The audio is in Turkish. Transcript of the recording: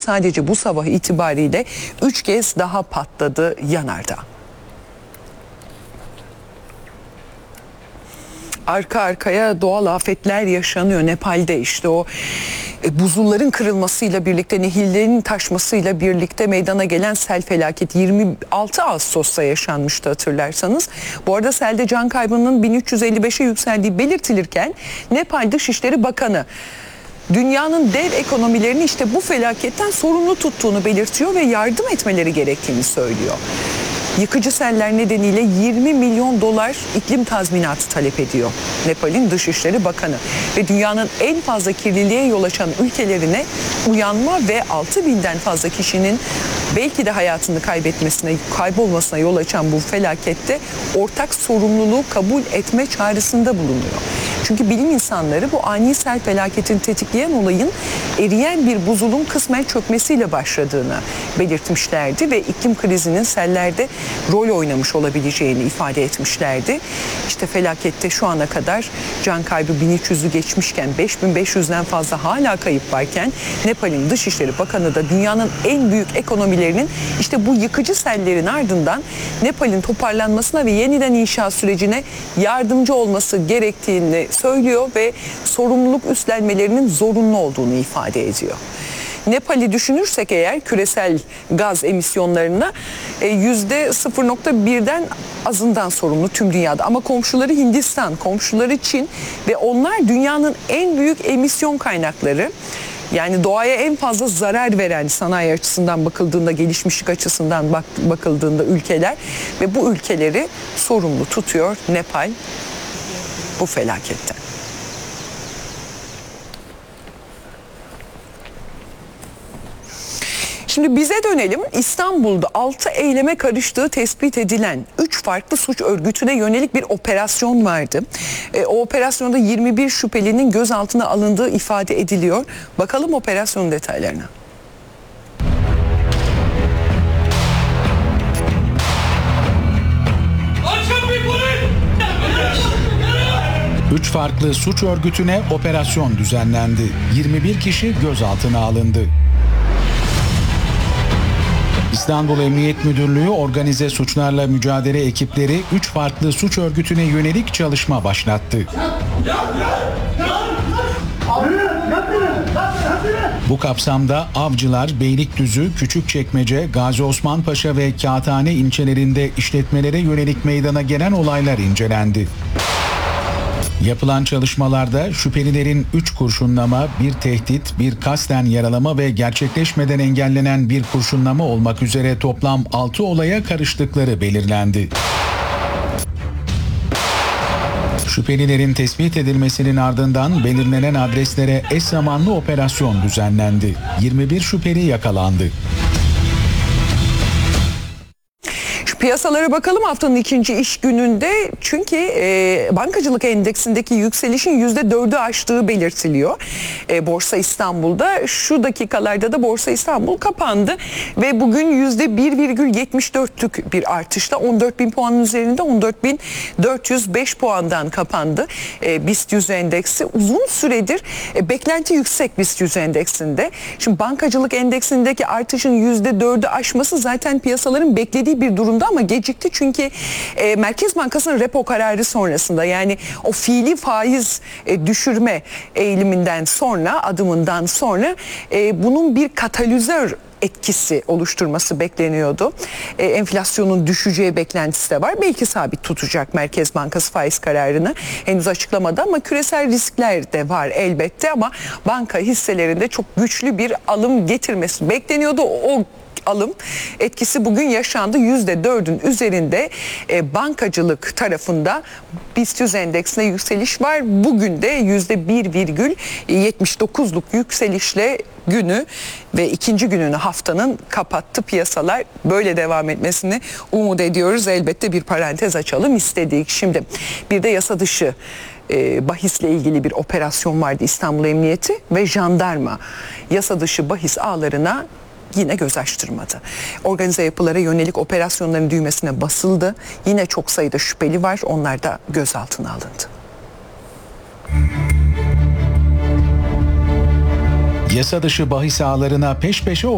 sadece bu sabah itibariyle 3 kez daha patladı yanardağ. Arka arkaya doğal afetler yaşanıyor Nepal'de. İşte o buzulların kırılmasıyla birlikte, nehirlerin taşmasıyla birlikte meydana gelen sel felaketi 26 Ağustos'ta yaşanmıştı hatırlarsanız. Bu arada selde can kaybının 1355'e yükseldiği belirtilirken Nepal Dışişleri Bakanı dünyanın dev ekonomilerini işte bu felaketten sorumlu tuttuğunu belirtiyor ve yardım etmeleri gerektiğini söylüyor. Yıkıcı seller nedeniyle 20 milyon dolar iklim tazminatı talep ediyor Nepal'in Dışişleri Bakanı. Ve dünyanın en fazla kirliliğe yol açan ülkelerine uyanma ve 6.000'den fazla kişinin belki de hayatını kaybolmasına yol açan bu felakette ortak sorumluluğu kabul etme çağrısında bulunuyor. Çünkü bilim insanları bu ani sel felaketini tetikleyen olayın eriyen bir buzulun kısmen çökmesiyle başladığını belirtmişlerdi ve iklim krizinin sellerde rol oynamış olabileceğini ifade etmişlerdi. İşte felakette şu ana kadar can kaybı 1300'ü geçmişken 5500'den fazla hala kayıp varken Nepal'in Dışişleri Bakanı da dünyanın en büyük ekonomilerinin işte bu yıkıcı sellerin ardından Nepal'in toparlanmasına ve yeniden inşa sürecine yardımcı olması gerektiğini söylüyor ve sorumluluk üstlenmelerinin zorunlu olduğunu ifade ediyor. Nepal'i düşünürsek eğer küresel gaz emisyonlarına %0.1'den azından sorumlu tüm dünyada. Ama komşuları Hindistan, komşuları Çin ve onlar dünyanın en büyük emisyon kaynakları. Yani doğaya en fazla zarar veren sanayi açısından bakıldığında, gelişmişlik açısından bakıldığında ülkeler ve bu ülkeleri sorumlu tutuyor Nepal bu felaketten. Şimdi bize dönelim. İstanbul'da 6 eyleme karıştığı tespit edilen 3 farklı suç örgütüne yönelik bir operasyon vardı. O operasyonda 21 şüphelinin gözaltına alındığı ifade ediliyor. Bakalım operasyonun detaylarına. Üç farklı suç örgütüne operasyon düzenlendi. 21 kişi gözaltına alındı. İstanbul Emniyet Müdürlüğü Organize Suçlarla Mücadele ekipleri 3 farklı suç örgütüne yönelik çalışma başlattı. Bu kapsamda Avcılar, Beylikdüzü, Küçükçekmece, Gazi Osman Paşa ve Kağıthane ilçelerinde işletmelere yönelik meydana gelen olaylar incelendi. Yapılan çalışmalarda şüphelilerin 3 kurşunlama, 1 tehdit, 1 kasten yaralama ve gerçekleşmeden engellenen 1 kurşunlama olmak üzere toplam 6 olaya karıştıkları belirlendi. Şüphelilerin tespit edilmesinin ardından belirlenen adreslere eş zamanlı operasyon düzenlendi. 21 şüpheli yakalandı. Piyasalara bakalım haftanın ikinci iş gününde çünkü bankacılık endeksindeki yükselişin %4'ü aştığı belirtiliyor. Borsa İstanbul'da şu dakikalarda da Borsa İstanbul kapandı ve bugün %1,74'lük bir artışla 14.000 puanın üzerinde 14.405 puandan kapandı. BIST 100 endeksi uzun süredir beklenti yüksek BIST 100 endeksinde. Şimdi bankacılık endeksindeki artışın %4'ü aşması zaten piyasaların beklediği bir durumda ama gecikti çünkü Merkez Bankası'nın repo kararı sonrasında yani o fiili faiz düşürme eğiliminden sonra adımından sonra bunun bir katalizör etkisi oluşturması bekleniyordu. Enflasyonun düşeceği beklentisi de var. Belki sabit tutacak Merkez Bankası faiz kararını. Henüz açıklamadı ama küresel riskler de var elbette ama banka hisselerinde çok güçlü bir alım getirmesi bekleniyordu. O alım etkisi bugün yaşandı. %4'ün üzerinde bankacılık tarafında BIST 100 endeksine yükseliş var. Bugün de %1,79'luk yükselişle günü ve ikinci gününü haftanın kapattı piyasalar. Böyle devam etmesini umut ediyoruz. Elbette bir parantez açalım istedik. Şimdi bir de yasa dışı bahisle ilgili bir operasyon vardı İstanbul Emniyeti ve jandarma yasa dışı bahis ağlarına yine göz açtırmadı. Organize yapılara yönelik operasyonların düğmesine basıldı. Yine çok sayıda şüpheli var. Onlar da gözaltına alındı. Yasa dışı bahis ağlarına peş peşe